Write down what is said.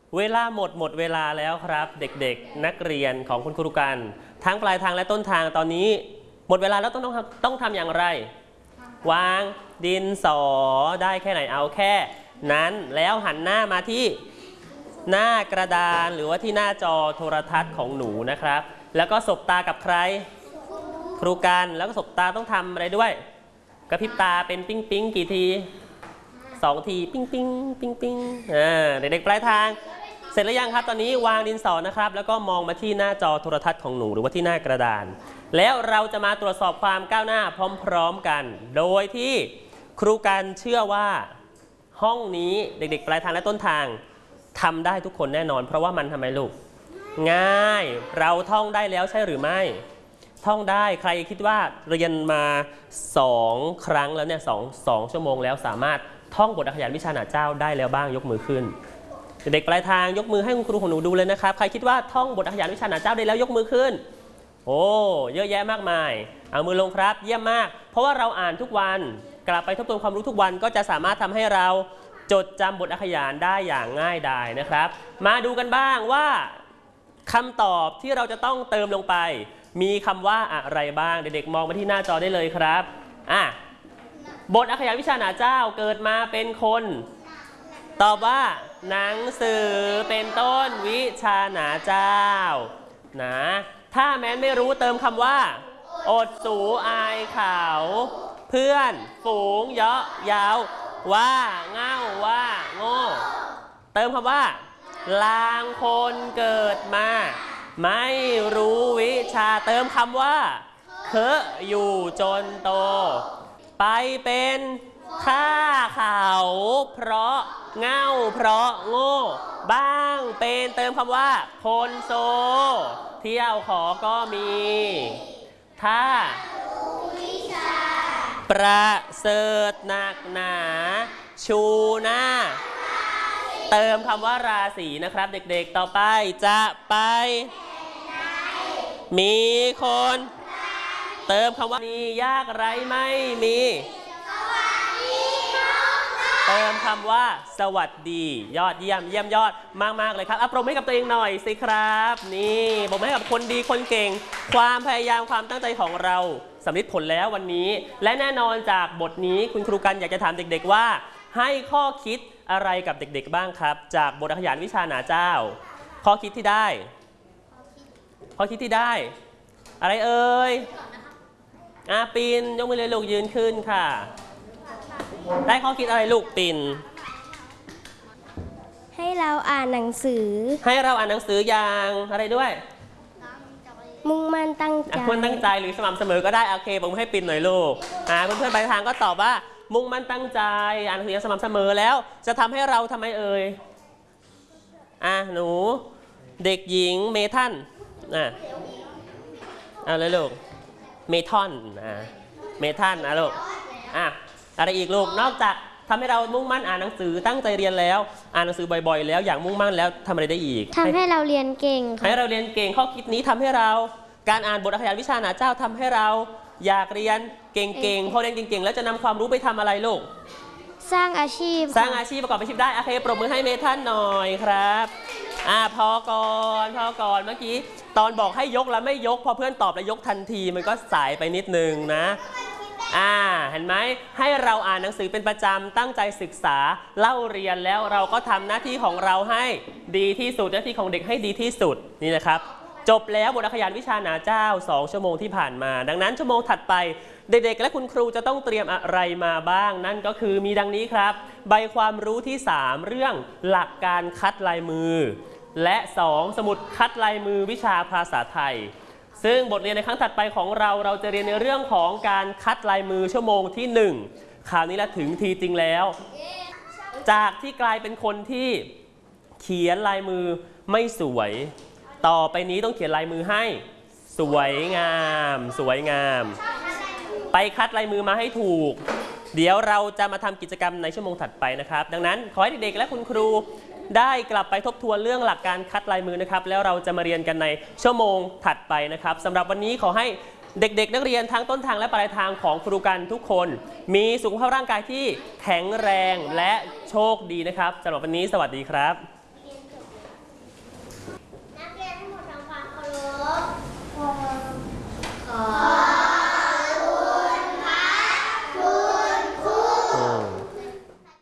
เวลาหมดเวลาแล้วครับเด็กๆนักเรียนของคุณครูกันทั้งปลายทางและต้นทางตอนนี้หมดเวลาแล้วต้องทำอย่างไรวางดินสอได้แค่ไหนเอาแค่นั้นแล้วหันหน้ามาที่หน้ากระดานหรือว่าที่หน้าจอโทรทัศน์ของหนูนะครับแล้วก็สบตากับใครครูกันแล้วก็สบตาต้องทำอะไรด้วยกระพริบตาเป็นปิ๊งปิ๊งกี่ที2 ทีปิ๊งปิ๊งปิ๊งปิ๊งเด็กๆปลายทางเสร็จแล้วยังครับตอนนี้วางดินสอนะครับแล้วก็มองมาที่หน้าจอโทรทัศน์ของหนูหรือว่าที่หน้ากระดานแล้วเราจะมาตรวจสอบความก้าวหน้าพร้อมๆกันโดยที่ครูกันเชื่อว่าห้องนี้เด็กๆปลายทางและต้นทางทำได้ทุกคนแน่นอนเพราะว่ามันทำไมลูกง่ายเราท่องได้แล้วใช่หรือไม่ท่องได้ใครคิดว่าเรียนมา2 ครั้งแล้วเนี่ย2 ชั่วโมงแล้วสามารถท่องบทอักขยานวิชาหนาเจ้าได้แล้วบ้างยกมือขึ้นเด็กปลายทางยกมือให้คุณครูของหนูดูเลยนะครับใครคิดว่าท่องบทอักขยานวิชาหนาเจ้าได้แล้วยกมือขึ้นโอ้เยอะแยะมากมายเอามือลงครับเยี่ยมมากเพราะว่าเราอ่านทุกวันกลับไปทบทวนความรู้ทุกวันก็จะสามารถทำให้เราจดจำบทอักขยานได้อย่างง่ายดายนะครับมาดูกันบ้างว่าคำตอบที่เราจะต้องเติมลงไปมีคำว่าอะไรบ้างเด็กๆมองมาที่หน้าจอได้เลยครับบทอักขยานวิชาหนาเจ้าเกิดมาเป็นคนตอบว่าหนังสือเป็นต้นวิชาหนาเจ้านะถ้าแม้นไม่รู้เติมคำว่าอดสูอายเขาเพื่อนฝูงเยาะเย้าว่าเง่าว่าโง่เติมคำว่าลางคนเกิดมาไม่รู้วิชาเติมคำว่าเคอะอยู่จนโตไปเป็นข้าเขาเพราะเง่าเพราะโง่บ้างเป็นเติมคำว่าคนโซเที่ยวขอก็มีถ้าประเสริฐหนักหนาชูหน้าเติมคำว่าราศีนะครับเด็กๆต่อไปจะไปมีคนเติมคำว่ามียากไรไม่มีเติมคำว่าสวัสดียอดเยี่ยมเยี่ยมยอดมากๆเลยครับปรบมือให้กับตัวเองหน่อยสิครับนี่ปรบมือให้กับคนดีคนเก่งความพยายามความตั้งใจของเราสำเร็จผลแล้ววันนี้และแน่นอนจากบทนี้คุณครูกันอยากจะถามเด็กๆว่าให้ข้อคิดอะไรกับเด็กๆบ้างครับจากบทอักขยานวิชาหนาเจ้าข้อคิดที่ได้อะไรเอ่ยปีนยกมือเลยลูกยืนขึ้นค่ะได้ข้อคิดอะไรลูกปิ่นให้เราอ่านหนังสืออย่างอะไรด้วยมุ่งมั่นตั้งใจหรือสม่ำเสมอก็ได้โอเคผมให้ปิ่นหน่อยลูกเพื่อนๆปลายทางก็ตอบว่ามุ่งมั่นตั้งใจอ่านหนังสือสม่ำเสมอแล้วจะทำให้เราทำไมเอ่ยหนูเด็กหญิงเมทันเลยลูกเมทันลูกอะไรอีกลูกนอกจากทำให้เรามุ่งมั่นอ่านหนังสือตั้งใจเรียนแล้วอ่านหนังสือบ่อยๆแล้วอย่างมุ่งมั่นแล้วทำอะไรได้อีกทำให้เราเรียนเก่งข้อคิดนี้ทำให้เราการอ่านบทอักขยานวิชาหนาเจ้าทำให้เราอยากเรียนเก่งๆพอเรียนเก่งๆแล้วจะนำความรู้ไปทำอะไรลูกสร้างอาชีพประกอบอาชีพได้โอเคปรบมือให้เมทันหน่อยครับพอก่อนเมื่อกี้ตอนบอกให้ยกแล้วไม่ยกพอเพื่อนตอบแล้วยกทันทีมันก็สายไปนิดนึงนะเห็นไหมให้เราอ่านหนังสือเป็นประจำตั้งใจศึกษาเล่าเรียนแล้วเราก็ทำหน้าที่ของเราให้ดีที่สุดหน้าที่ของเด็กให้ดีที่สุดนี่นะครับจบแล้วบทอักขยานวิชาหนาเจ้า2 ชั่วโมงที่ผ่านมาดังนั้นชั่วโมงถัดไปเด็กๆและคุณครูจะต้องเตรียมอะไรมาบ้างนั่นก็คือมีดังนี้ครับใบความรู้ที่3เรื่องหลักการคัดลายมือและ2สมุดคัดลายมือวิชาภาษาไทยซึ่งบทเรียนในครั้งถัดไปของเราจะเรียนในเรื่องของการคัดลายมือชั่วโมงที่1คราวนี้ละถึงทีจริงแล้วจากที่กลายเป็นคนที่เขียนลายมือไม่สวยต่อไปนี้ต้องเขียนลายมือให้สวยงามไปคัดลายมือมาให้ถูกเดี๋ยวเราจะมาทำกิจกรรมในชั่วโมงถัดไปนะครับดังนั้นขอให้เด็กๆและคุณครูได้กลับไปทบทวนเรื่องหลักการคัดลายมือนะครับแล้วเราจะมาเรียนกันในชั่วโมงถัดไปนะครับสำหรับวันนี้ขอให้เด็กๆนักเรียนทั้งต้นทางและปลายทางของครูกันทุกคนมีสุขภาพร่างกายที่แข็งแรงและโชคดีนะครับสำหรับวันนี้สวัสดีครับ